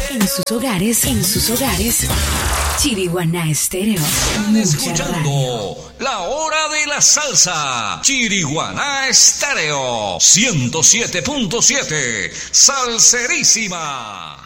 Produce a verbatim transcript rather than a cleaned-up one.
En sus hogares, en sus hogares. Chiriguaná Estéreo. Están escuchando La Hora de la Salsa. Chiriguaná Estéreo ciento siete punto siete. Salserísima.